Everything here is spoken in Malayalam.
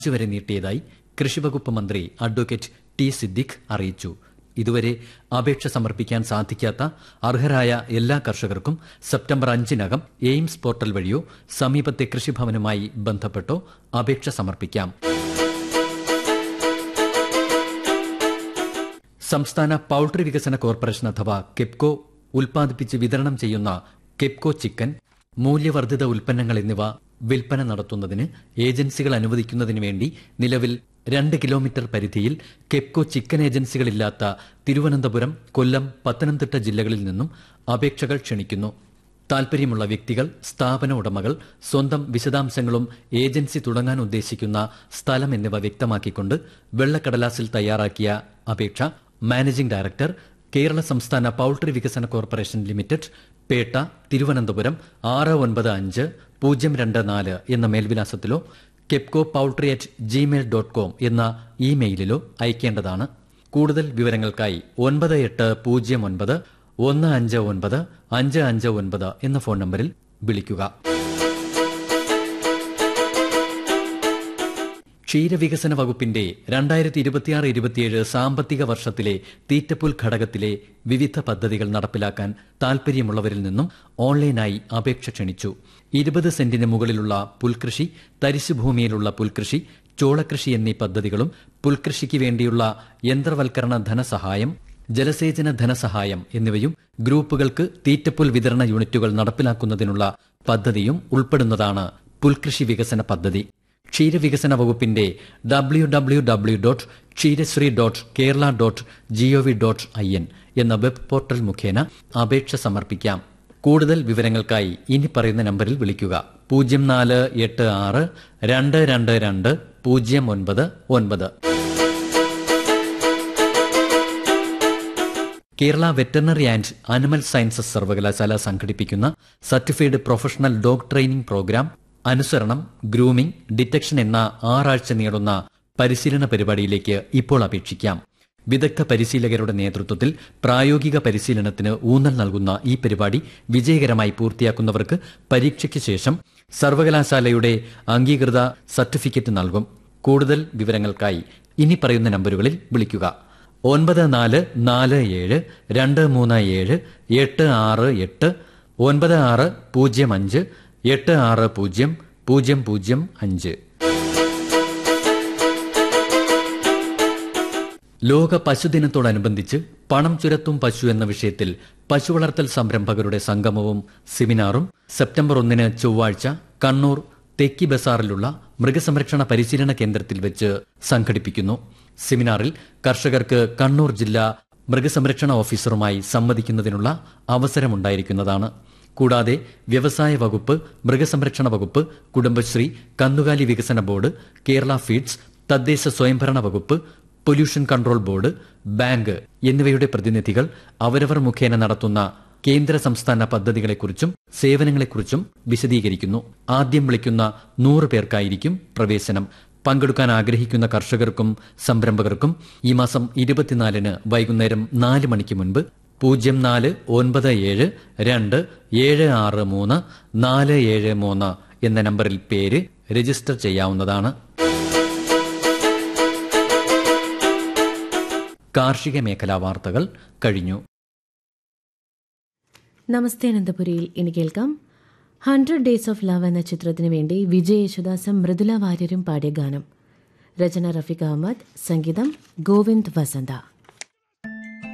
വരെ നീട്ടിയതായി കൃഷിവകുപ്പ് മന്ത്രി അഡ്വക്കേറ്റ് ടി സിദ്ദിഖ് അറിയിച്ചു. ഇതുവരെ അപേക്ഷ സമർപ്പിക്കാൻ സാധിക്കാത്ത അർഹരായ എല്ലാ കർഷകർക്കും സെപ്റ്റംബർ 5-നകം എയിംസ് പോർട്ടൽ വഴിയോ സമീപത്തെ കൃഷിഭവനുമായി ബന്ധപ്പെട്ടോ അപേക്ഷ സമർപ്പിക്കാം. സംസ്ഥാന പൌൾട്രി വികസന കോർപ്പറേഷൻ അഥവാ കെപ്കോ ഉൽപ്പാദിപ്പിച്ച് വിതരണം ചെയ്യുന്ന കെപ്കോ ചിക്കൻ, മൂല്യവർദ്ധിത ഉൽപ്പന്നങ്ങൾ എന്നിവ വിൽപ്പന നടത്തുന്നതിന് ഏജൻസികൾ അനുവദിക്കുന്നതിന് വേണ്ടി നിലവിൽ 2 കിലോമീറ്റർ പരിധിയിൽ കെപ്കോ ചിക്കൻ ഏജൻസികളില്ലാത്ത തിരുവനന്തപുരം, കൊല്ലം, പത്തനംതിട്ട ജില്ലകളിൽ നിന്നും അപേക്ഷകൾ ക്ഷണിക്കുന്നു. താൽപര്യമുള്ള വ്യക്തികൾ, സ്ഥാപന ഉടമകൾ സ്വന്തം വിശദാംശങ്ങളും ഏജൻസി തുടങ്ങാൻ ഉദ്ദേശിക്കുന്ന സ്ഥലം എന്നിവ വ്യക്തമാക്കിക്കൊണ്ട് വെള്ളക്കടലാസിൽ തയ്യാറാക്കിയ അപേക്ഷ മാനേജിംഗ് ഡയറക്ടർ, കേരള സംസ്ഥാന പൌൾട്രി വികസന കോർപ്പറേഷൻ ലിമിറ്റഡ്, പേട്ട, തിരുവനന്തപുരം 695024 എന്ന മേൽവിലാസത്തിലോ kepco.poultry@gmail.com എന്ന ഇമെയിലിലോ അയക്കേണ്ടതാണ്. കൂടുതൽ വിവരങ്ങൾക്കായി 9809-159-559 എന്ന ഫോൺ നമ്പറിൽ വിളിക്കുക. ക്ഷീരവികസന വകുപ്പിന്റെ 2026-27 സാമ്പത്തിക വർഷത്തിലെ തീറ്റപ്പുൽ ഘടകത്തിലെ വിവിധ പദ്ധതികൾ നടപ്പിലാക്കാൻ താൽപര്യമുള്ളവരിൽ നിന്നും ഓൺലൈനായി അപേക്ഷ ക്ഷണിച്ചു. 20 സെന്റിന് മുകളിലുള്ള പുൽകൃഷി, തരിശുഭൂമിയിലുള്ള പുൽകൃഷി, ചോളകൃഷി എന്നീ പദ്ധതികളും പുൽകൃഷിക്ക് വേണ്ടിയുള്ള യന്ത്രവൽക്കരണ ധനസഹായം, ജലസേചന ധനസഹായം എന്നിവയും ഗ്രൂപ്പുകൾക്ക് തീറ്റപ്പുൽ വിതരണ യൂണിറ്റുകൾ നടപ്പിലാക്കുന്നതിനുള്ള പദ്ധതിയും ഉൾപ്പെടുന്നതാണ് പുൽകൃഷി വികസന പദ്ധതി. ക്ഷീരവികസന വകുപ്പിന്റെ www.kshree.kerala.gov.in എന്ന വെബ് പോർട്ടൽ മുഖേന അപേക്ഷ സമർപ്പിക്കാം. കൂടുതൽ വിവരങ്ങൾക്കായി ഇനി പറയുന്ന നമ്പറിൽ വിളിക്കുക: 0486-222-099. Kerala veterinary and animal sciences സർവകലാശാല സംഘടിപ്പിക്കുന്ന certified professional dog training programme അനുസരണം, ഗ്രൂമിംഗ്, ഡിറ്റക്ഷൻ എന്ന 6 ആഴ്ച നീളുന്ന പരിശീലന പരിപാടിയിലേക്ക് ഇപ്പോൾ അപേക്ഷിക്കാം. വിദഗ്ധ പരിശീലകരുടെ നേതൃത്വത്തിൽ പ്രായോഗിക പരിശീലനത്തിന് ഊന്നൽ നൽകുന്ന ഈ പരിപാടി വിജയകരമായി പൂർത്തിയാക്കുന്നവർക്ക് പരീക്ഷയ്ക്ക് ശേഷം സർവകലാശാലയുടെ അംഗീകൃത സർട്ടിഫിക്കറ്റ് നൽകും. കൂടുതൽ വിവരങ്ങൾക്കായി ഇനി പറയുന്ന നമ്പറുകളിൽ വിളിക്കുക: 947237-868, 9605-860-005. ലോക പശുദിനത്തോടനുബന്ധിച്ച് പണം ചുരത്തും പശു എന്ന വിഷയത്തിൽ പശുവളർത്തൽ സംരംഭകരുടെ സംഗമവും സെമിനാറും സെപ്റ്റംബർ 1 ചൊവ്വാഴ്ച കണ്ണൂർ തെക്കി ബസാറിലുള്ള മൃഗസംരക്ഷണ പരിശീലന കേന്ദ്രത്തിൽ വെച്ച് സംഘടിപ്പിക്കുന്നു. സെമിനാറിൽ കർഷകർക്ക് കണ്ണൂർ ജില്ലാ മൃഗസംരക്ഷണ ഓഫീസറുമായി സംവദിക്കുന്നതിനുള്ള അവസരമുണ്ടായിരിക്കുന്നതാണ്. കൂടാതെ വ്യവസായ വകുപ്പ്, മൃഗസംരക്ഷണ വകുപ്പ്, കുടുംബശ്രീ, കന്നുകാലി വികസന ബോർഡ്, കേരള ഫീഡ്സ്, തദ്ദേശ സ്വയംഭരണ വകുപ്പ്, പൊല്യൂഷൻ കൺട്രോൾ ബോർഡ്, ബാങ്ക് എന്നിവയുടെ പ്രതിനിധികൾ അവരവർ മുഖേന നടത്തുന്ന കേന്ദ്ര സംസ്ഥാന പദ്ധതികളെക്കുറിച്ചും സേവനങ്ങളെക്കുറിച്ചും വിശദീകരിക്കുന്നു. ആദ്യം വിളിക്കുന്ന 100 പേർക്കായിരിക്കും പ്രവേശനം. പങ്കെടുക്കാൻ ആഗ്രഹിക്കുന്ന കർഷകർക്കും സംരംഭകർക്കും ഈ മാസം 24 വൈകുന്നേരം 4 മണിക്ക് മുൻപ് 04972763-473 എന്ന നമ്പറിൽ പേര് രജിസ്റ്റർ ചെയ്യാവുന്നതാണ്. കാർഷിക മേഖലാ വാർത്തകൾ കഴിഞ്ഞു. നമസ്തേ അനന്തപുരിയിൽ ഇനി കേൾക്കാം 100 Days of Love എന്ന ചിത്രത്തിനു വേണ്ടി വിജയ് യേശുദാസും മൃദുല വാര്യരും പാടിയ ഗാനം. രചന റഫീഖ് അഹമ്മദ്, സംഗീതം ഗോവിന്ദ് വസന്ത.